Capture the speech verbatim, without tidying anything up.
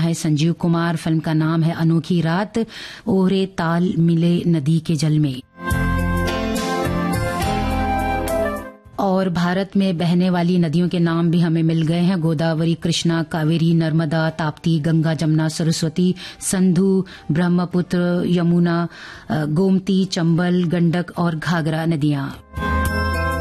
है संजीव कुमार। फिल्म का नाम है अनोखी रात। ओहरे ताल मिले नदी के जल में। और भारत में बहने वाली नदियों के नाम भी हमें मिल गए हैं। गोदावरी, कृष्णा, कावेरी, नर्मदा, ताप्ती, गंगा, जमुना, सरस्वती, सिंधु, ब्रह्मपुत्र, यमुना, गोमती, चंबल, गंडक और घाघरा नदियां।